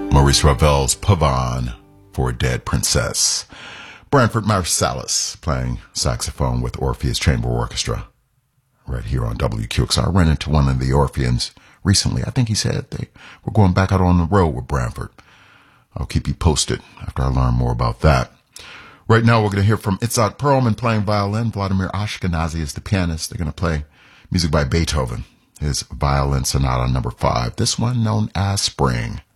Maurice Ravel's Pavane for a Dead Princess. Branford Marsalis playing saxophone with Orpheus Chamber Orchestra right here on WQXR. I ran into one of the Orpheans recently. I think he said they were going back out on the road with Branford. I'll keep you posted after I learn more about that. Right now we're going to hear from Itzhak Perlman playing violin. Vladimir Ashkenazy is the pianist. They're going to play music by Beethoven, his Violin Sonata No. 5, this one known as Spring.